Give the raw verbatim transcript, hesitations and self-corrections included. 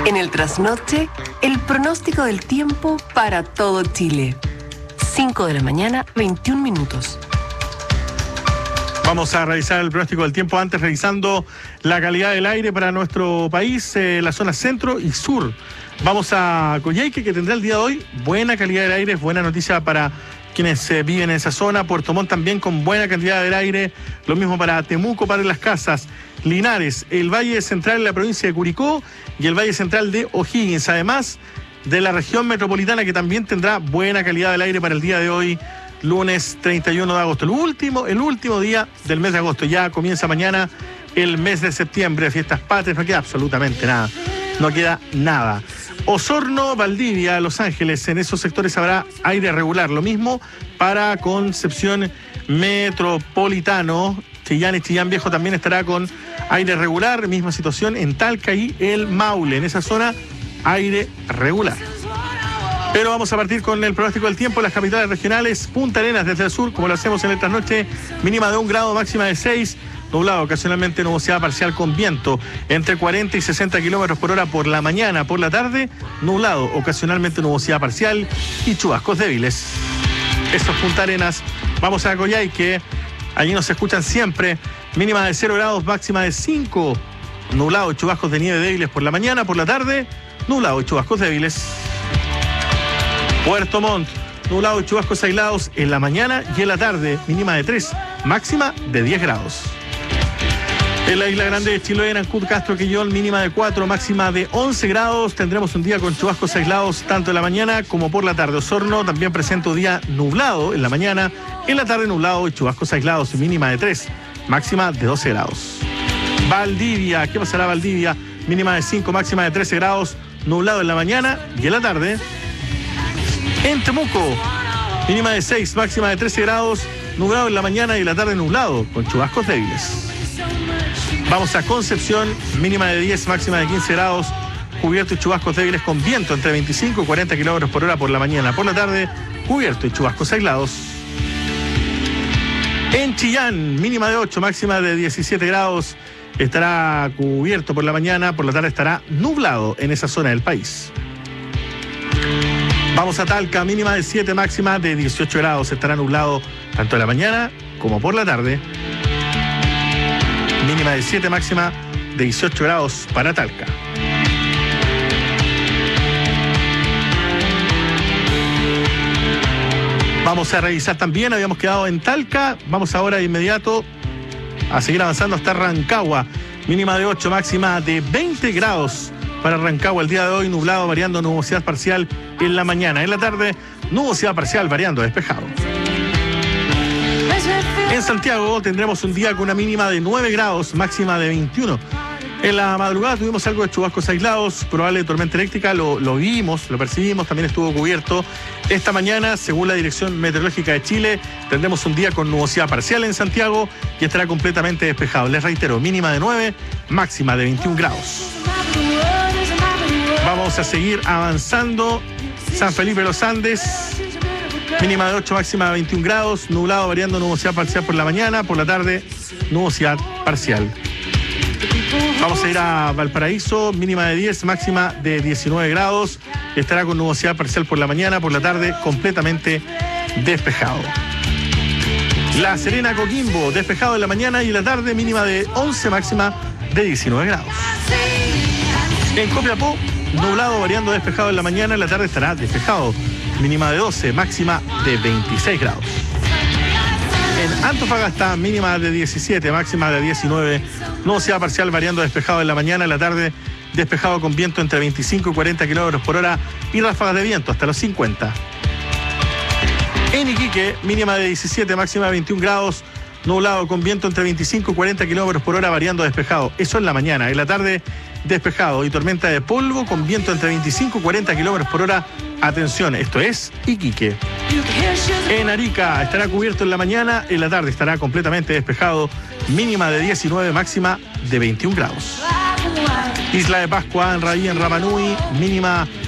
En el trasnoche, el pronóstico del tiempo para todo Chile. cinco de la mañana, veintiún minutos. Vamos a revisar el pronóstico del tiempo, antes revisando la calidad del aire para nuestro país, eh, la zona centro y sur. Vamos a Coyhaique, que tendrá el día de hoy buena calidad del aire, buena noticia para quienes eh, viven en esa zona. Puerto Montt también con buena calidad del aire, lo mismo para Temuco, para Las Casas, Linares, el Valle Central de la provincia de Curicó y el Valle Central de O'Higgins, además de la región metropolitana, que también tendrá buena calidad del aire para el día de hoy, lunes treinta y uno de agosto, el último, el último día del mes de agosto. Ya comienza mañana el mes de septiembre, fiestas patrias, no queda absolutamente nada, no queda nada. Osorno, Valdivia, Los Ángeles, en esos sectores habrá aire regular. Lo mismo para Concepción Metropolitano. Chillán y Chillán Viejo también estará con aire regular. Misma situación en Talca y el Maule. En esa zona, aire regular. Pero vamos a partir con el pronóstico del tiempo. Las capitales regionales: Punta Arenas desde el sur, como lo hacemos en esta noche, mínima de un grado, máxima de seis. Nublado, ocasionalmente nubosidad parcial con viento entre cuarenta y sesenta kilómetros por hora por la mañana. Por la tarde, nublado, ocasionalmente nubosidad parcial y chubascos débiles. Esto es Punta Arenas. Vamos a Coyhaique, allí nos escuchan siempre. Mínima de cero grados, máxima de cinco. Nublado y chubascos de nieve débiles por la mañana. Por la tarde, nublado y chubascos débiles. Puerto Montt, nublado y chubascos aislados en la mañana y en la tarde. Mínima de tres, máxima de diez grados. En la Isla Grande de Chiloé, en Ancud, Castro, Quillón, mínima de cuatro, máxima de once grados. Tendremos un día con chubascos aislados tanto en la mañana como por la tarde. Osorno también presenta un día nublado en la mañana, en la tarde nublado y chubascos aislados, mínima de tres, máxima de doce grados. Valdivia, ¿qué pasará Valdivia? Mínima de cinco, máxima de trece grados, nublado en la mañana y en la tarde. En Temuco, mínima de seis, máxima de trece grados, nublado en la mañana y en la tarde nublado, con chubascos débiles. Vamos a Concepción, mínima de diez, máxima de quince grados, cubierto y chubascos débiles con viento entre veinticinco y cuarenta kilómetros por hora por la mañana. Por la tarde, cubierto y chubascos aislados. En Chillán, mínima de ocho, máxima de diecisiete grados, estará cubierto por la mañana, por la tarde estará nublado en esa zona del país. Vamos a Talca, mínima de siete, máxima de dieciocho grados, estará nublado tanto en la mañana como por la tarde. Mínima de siete, máxima de dieciocho grados para Talca. Vamos a revisar también, habíamos quedado en Talca, vamos ahora de inmediato a seguir avanzando hasta Rancagua. Mínima de ocho, máxima de veinte grados para Rancagua el día de hoy, nublado, variando nubosidad parcial en la mañana. En la tarde, nubosidad parcial, variando despejado. En Santiago tendremos un día con una mínima de nueve grados, máxima de veintiuno. En la madrugada tuvimos algo de chubascos aislados, probable tormenta eléctrica, lo, lo vimos, lo percibimos, también estuvo cubierto. Esta mañana, según la Dirección Meteorológica de Chile, tendremos un día con nubosidad parcial en Santiago y estará completamente despejado. Les reitero, mínima de nueve, máxima de veintiún grados. Vamos a seguir avanzando. San Felipe de los Andes, mínima de ocho, máxima de veintiún grados, nublado, variando nubosidad parcial por la mañana, por la tarde, nubosidad parcial. Vamos a ir a Valparaíso, mínima de diez, máxima de diecinueve grados, estará con nubosidad parcial por la mañana, por la tarde, completamente despejado. La Serena, Coquimbo, despejado en la mañana y en la tarde, mínima de once, máxima de diecinueve grados. En Copiapó, nublado, variando despejado en la mañana, en la tarde estará despejado. Mínima de doce, máxima de veintiséis grados. En Antofagasta, mínima de diecisiete, máxima de diecinueve. Nubosidad parcial, variando despejado en la mañana, en la tarde despejado con viento entre veinticinco y cuarenta kilómetros por hora y ráfagas de viento hasta los cincuenta. En Iquique, mínima de diecisiete, máxima de veintiún grados. Nublado con viento entre veinticinco y cuarenta kilómetros por hora, variando despejado. Eso en la mañana. En la tarde, despejado y tormenta de polvo con viento entre veinticinco y cuarenta kilómetros por hora. Atención, esto es Iquique. En Arica estará cubierto en la mañana, en la tarde estará completamente despejado. Mínima de diecinueve, máxima de veintiún grados. Isla de Pascua, en Raí, en Rapanui, mínima